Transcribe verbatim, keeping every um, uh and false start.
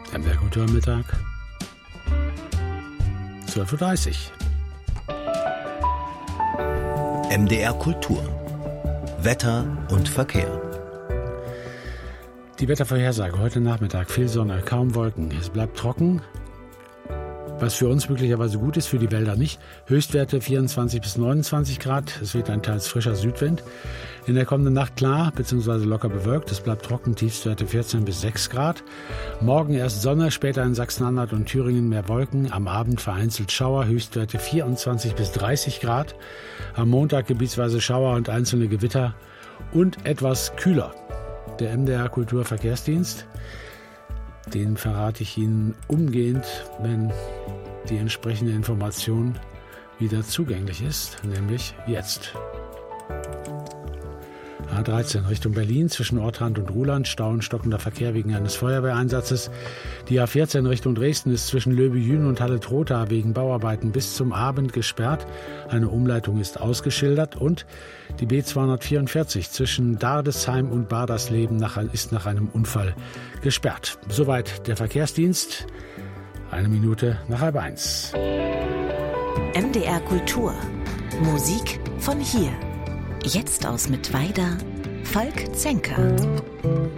M D R Kulturmittag, zwölf Uhr dreißig. M D R Kultur. Wetter und Verkehr. Die Wettervorhersage heute Nachmittag: viel Sonne, kaum Wolken. Es bleibt trocken, was für uns möglicherweise gut ist, für die Wälder nicht. Höchstwerte vierundzwanzig bis neunundzwanzig Grad. Es weht ein teils frischer Südwind. In der kommenden Nacht klar bzw. locker bewölkt. Es bleibt trocken, Tiefstwerte vierzehn bis sechs Grad. Morgen erst Sonne, später in Sachsen-Anhalt und Thüringen mehr Wolken. Am Abend vereinzelt Schauer, Höchstwerte vierundzwanzig bis dreißig Grad. Am Montag gebietsweise Schauer und einzelne Gewitter und etwas kühler. Der M D R Kulturverkehrsdienst, den verrate ich Ihnen umgehend, wenn die entsprechende Information wieder zugänglich ist, nämlich jetzt. A dreizehn Richtung Berlin zwischen Ortrand und Ruhland, Stau und stockender Verkehr wegen eines Feuerwehreinsatzes. Die A vierzehn Richtung Dresden ist zwischen Löbe-Jühn und Halle-Trotha wegen Bauarbeiten bis zum Abend gesperrt. Eine Umleitung ist ausgeschildert und die B zweihundertvierundvierzig zwischen Dardesheim und Badersleben nach, ist nach einem Unfall gesperrt. Soweit der Verkehrsdienst. Eine Minute nach halb eins. M D R Kultur. Musik von hier. Jetzt aus Mittweida, Falk Zenker.